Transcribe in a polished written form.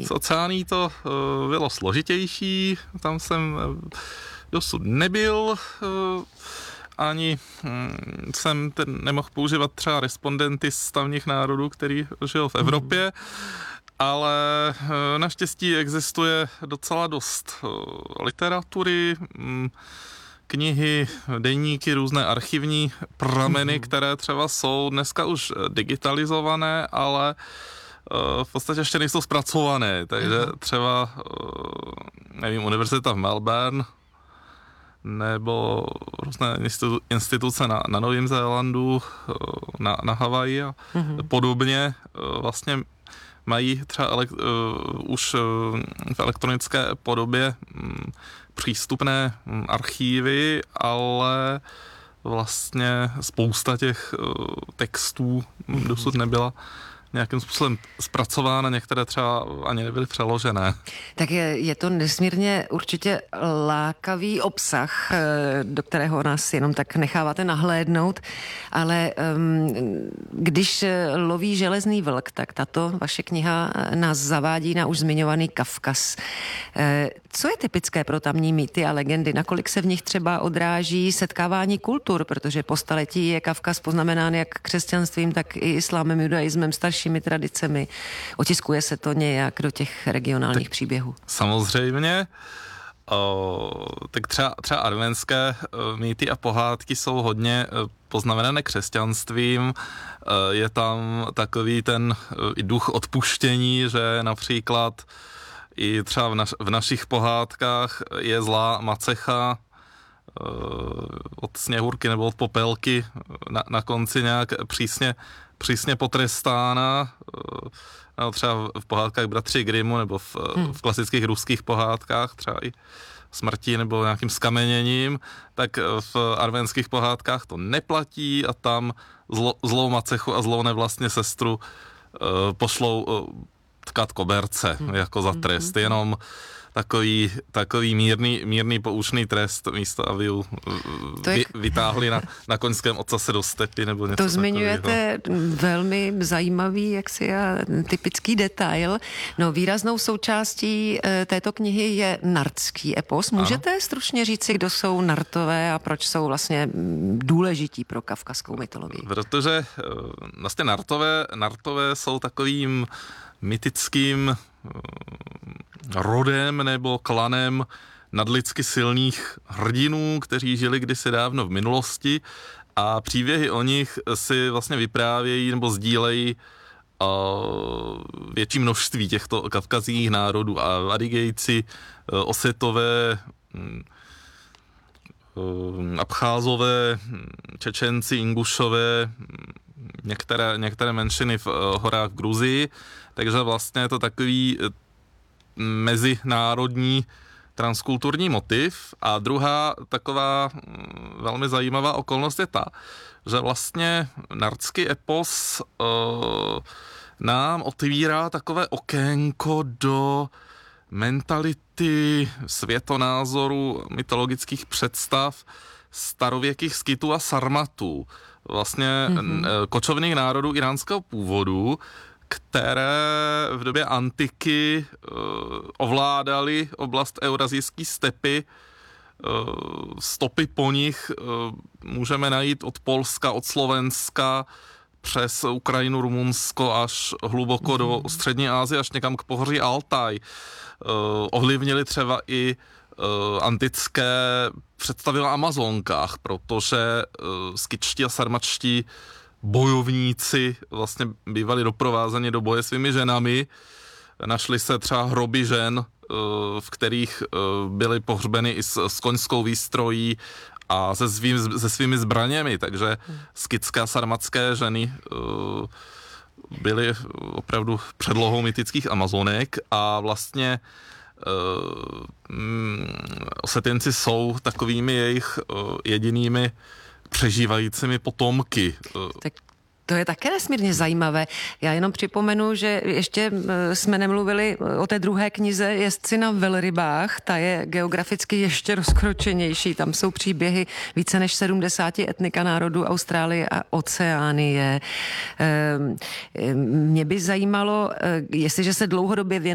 S Oceánií to bylo složitější, tam jsem dosud nebyl, ani jsem nemohl používat třeba respondenty z tamních národů, který žil v Evropě, ale naštěstí existuje docela dost literatury, knihy, deníky, různé archivní prameny, které třeba jsou dneska už digitalizované, ale v podstatě ještě nejsou zpracované, takže třeba, nevím, univerzita v Melbourne nebo různé instituce na Novém Zélandu, na Havaji a podobně vlastně mají třeba už v elektronické podobě přístupné archívy, ale vlastně spousta těch textů dosud nebyla nějakým způsobem zpracována, některé třeba ani nebyly přeložené. Tak je to nesmírně určitě lákavý obsah, do kterého nás jenom tak necháváte nahlédnout, ale když loví železný vlk, tak tato vaše kniha nás zavádí na už zmiňovaný Kavkaz. Co je typické pro tamní mýty a legendy? Nakolik se v nich třeba odráží setkávání kultur, protože po staletí je Kavkaz poznamenán jak křesťanstvím, tak i islámem, judaismem, staršími tradicemi. Otiskuje se to nějak do těch regionálních příběhů? Samozřejmě. Tak třeba arménské mýty a pohádky jsou hodně poznamenané křesťanstvím. Je tam takový ten duch odpuštění, že například i třeba v našich pohádkách je zlá macecha od Sněhurky nebo od Popelky na konci nějak přísně potrestána. No, třeba v pohádkách Bratři Grimmu nebo v klasických ruských pohádkách třeba i smrtí nebo nějakým skameněním, tak v arménských pohádkách to neplatí a tam zlou macechu a zlou nevlastně sestru pošlou tkat koberce jako za trest, jenom takový mírný poučný trest, místo aby ju vytáhli na koňském ocase do stepy nebo něco. To zmiňujete velmi zajímavý jaksi a typický detail. No, výraznou součástí této knihy je nardský epos. Můžete stručně říci, kdo jsou Nartové a proč jsou vlastně důležití pro kavkazskou mytologii? Protože vlastně Nartové jsou takovým mytickým rodem nebo klanem nadlidsky silných hrdinů, kteří žili kdysi dávno v minulosti a příběhy o nich si vlastně vyprávějí nebo sdílejí větší množství těchto kavkazských národů a Adigejci, Osetové, Abcházové, Čečenci, Ingušové, některé menšiny v horách v Gruzii, takže vlastně je to takový mezinárodní transkulturní motiv. A druhá taková velmi zajímavá okolnost je ta, že vlastně nardský epos nám otvírá takové okénko do mentality, světonázoru, mytologických představ starověkých Skytů a Sarmatů, vlastně kočovných národů iránského původu, které v době antiky ovládaly oblast eurazijské stepy. Stopy po nich můžeme najít od Polska, od Slovenska, přes Ukrajinu, Rumunsko až hluboko do střední Asie, až někam k pohoří Altaj. Ovlivnili třeba i antické představy o Amazonkách, protože skytští a sarmatští bojovníci vlastně bývali doprovázeni do boje svými ženami. Našly se třeba hroby žen, v kterých byly pohřbeny i s koňskou výstrojí a se svými zbraněmi, takže skytské a sarmatské ženy byly opravdu předlohou mytických Amazonek a vlastně Osetinci jsou takovými jejich jedinými přežívajícími potomky. Tak to je také nesmírně zajímavé. Já jenom připomenu, že ještě jsme nemluvili o té druhé knize Jezdci na velrybách. Ta je geograficky ještě rozkročenější. Tam jsou příběhy více než 70 etnika národů Austrálie a Oceánie. Mě by zajímalo, jestliže se dlouhodobě